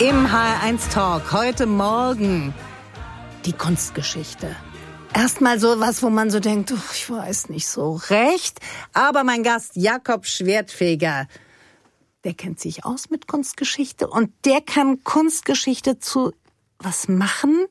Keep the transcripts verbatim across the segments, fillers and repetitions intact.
Im H R eins Talk heute Morgen die Kunstgeschichte. Erstmal so was, wo man so denkt, oh, ich weiß nicht so recht. Aber mein Gast Jakob Schwertfeger, der kennt sich aus mit Kunstgeschichte und der kann Kunstgeschichte zu was machen,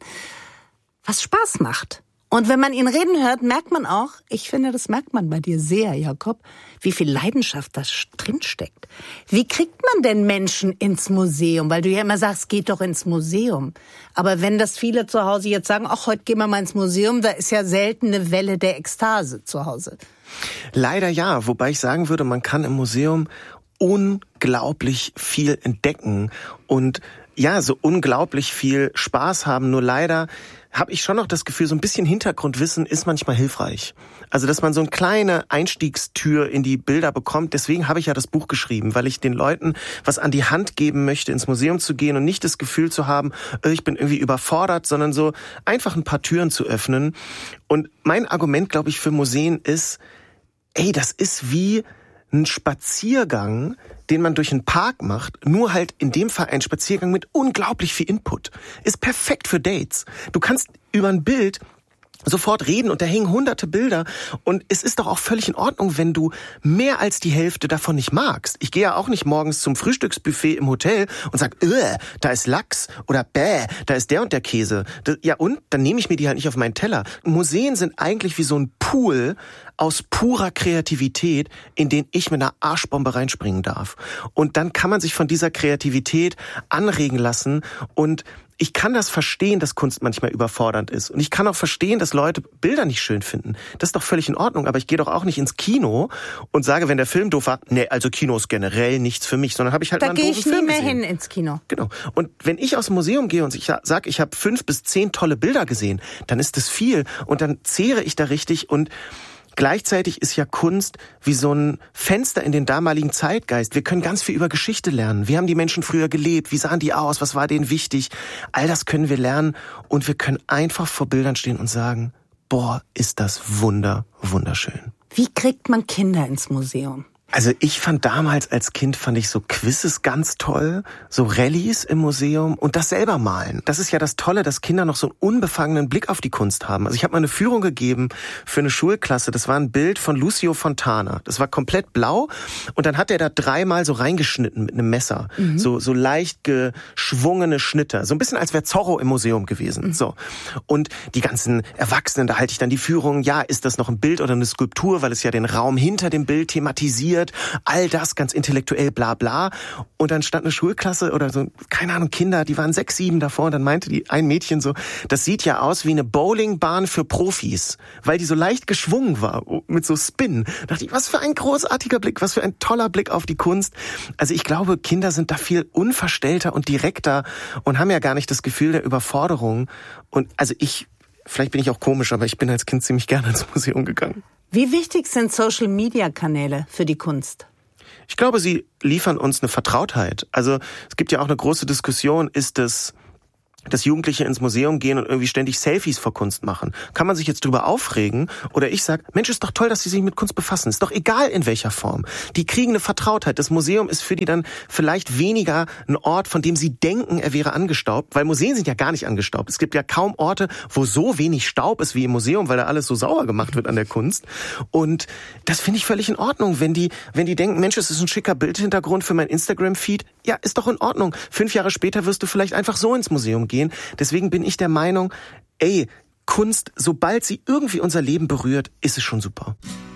was Spaß macht. Und wenn man ihn reden hört, merkt man auch, ich finde, das merkt man bei dir sehr, Jakob, wie viel Leidenschaft da drinsteckt. Wie kriegt man denn Menschen ins Museum? Weil du ja immer sagst, geht doch ins Museum. Aber wenn das viele zu Hause jetzt sagen, ach, heute gehen wir mal ins Museum, da ist ja selten eine Welle der Ekstase zu Hause. Leider ja, wobei ich sagen würde, man kann im Museum unglaublich viel entdecken und ja, so unglaublich viel Spaß haben. Nur leider habe ich schon noch das Gefühl, so ein bisschen Hintergrundwissen ist manchmal hilfreich. Also, dass man so eine kleine Einstiegstür in die Bilder bekommt. Deswegen habe ich ja das Buch geschrieben, weil ich den Leuten was an die Hand geben möchte, ins Museum zu gehen und nicht das Gefühl zu haben, ich bin irgendwie überfordert, sondern so einfach ein paar Türen zu öffnen. Und mein Argument, glaube ich, für Museen ist, ey, das ist wie ein Spaziergang, den man durch einen Park macht, nur halt in dem Fall ein Spaziergang mit unglaublich viel Input. Ist perfekt für Dates. Du kannst über ein Bild sofort reden und da hängen hunderte Bilder und es ist doch auch völlig in Ordnung, wenn du mehr als die Hälfte davon nicht magst. Ich gehe ja auch nicht morgens zum Frühstücksbuffet im Hotel und sag, äh, da ist Lachs oder bäh, da ist der und der Käse. Das, ja und? Dann nehme ich mir die halt nicht auf meinen Teller. Museen sind eigentlich wie so ein Pool aus purer Kreativität, in den ich mit einer Arschbombe reinspringen darf. Und dann kann man sich von dieser Kreativität anregen lassen und ich kann das verstehen, dass Kunst manchmal überfordernd ist. Und ich kann auch verstehen, dass Leute Bilder nicht schön finden. Das ist doch völlig in Ordnung. Aber ich gehe doch auch nicht ins Kino und sage, wenn der Film doof war, nee, also Kino ist generell nichts für mich, sondern habe ich halt da mal einen doofen Film Da gehe ich nie mehr gesehen. hin ins Kino. Genau. Und wenn ich aus dem Museum gehe und ich sage, ich habe fünf bis zehn tolle Bilder gesehen, dann ist das viel. Und dann zehre ich da richtig und gleichzeitig ist ja Kunst wie so ein Fenster in den damaligen Zeitgeist. Wir können ganz viel über Geschichte lernen. Wie haben die Menschen früher gelebt? Wie sahen die aus? Was war denen wichtig? All das können wir lernen und wir können einfach vor Bildern stehen und sagen, boah, ist das wunder, wunderschön. Wie kriegt man Kinder ins Museum? Also ich fand damals als Kind, fand ich so Quizzes ganz toll, so Rallyes im Museum und das selber malen. Das ist ja das Tolle, dass Kinder noch so einen unbefangenen Blick auf die Kunst haben. Also ich habe mal eine Führung gegeben für eine Schulklasse, das war ein Bild von Lucio Fontana. Das war komplett blau und dann hat er da dreimal so reingeschnitten mit einem Messer. Mhm. So so leicht geschwungene Schnitte. So ein bisschen als wäre Zorro im Museum gewesen. Mhm. So. Und die ganzen Erwachsenen, da halte ich dann die Führung, ja, ist das noch ein Bild oder eine Skulptur, weil es ja den Raum hinter dem Bild thematisiert. All das ganz intellektuell, bla bla. Und dann stand eine Schulklasse oder so, keine Ahnung, Kinder, die waren sechs, sieben davor. Und dann meinte die ein Mädchen so, das sieht ja aus wie eine Bowlingbahn für Profis, weil die so leicht geschwungen war, mit so Spin. Da dachte ich, was für ein großartiger Blick, was für ein toller Blick auf die Kunst. Also ich glaube, Kinder sind da viel unverstellter und direkter und haben ja gar nicht das Gefühl der Überforderung. Und also ich, vielleicht bin ich auch komisch, aber ich bin als Kind ziemlich gerne ins Museum gegangen. Wie wichtig sind Social-Media-Kanäle für die Kunst? Ich glaube, sie liefern uns eine Vertrautheit. Also es gibt ja auch eine große Diskussion, ist es, dass Jugendliche ins Museum gehen und irgendwie ständig Selfies vor Kunst machen. Kann man sich jetzt drüber aufregen? Oder ich sag, Mensch, ist doch toll, dass sie sich mit Kunst befassen. Ist doch egal, in welcher Form. Die kriegen eine Vertrautheit. Das Museum ist für die dann vielleicht weniger ein Ort, von dem sie denken, er wäre angestaubt. Weil Museen sind ja gar nicht angestaubt. Es gibt ja kaum Orte, wo so wenig Staub ist wie im Museum, weil da alles so sauber gemacht wird an der Kunst. Und das finde ich völlig in Ordnung. Wenn die, wenn die denken, Mensch, es ist ein schicker Bildhintergrund für mein Instagram-Feed. Ja, ist doch in Ordnung. Fünf Jahre später wirst du vielleicht einfach so ins Museum gehen. Deswegen bin ich der Meinung, ey, Kunst, sobald sie irgendwie unser Leben berührt, ist es schon super.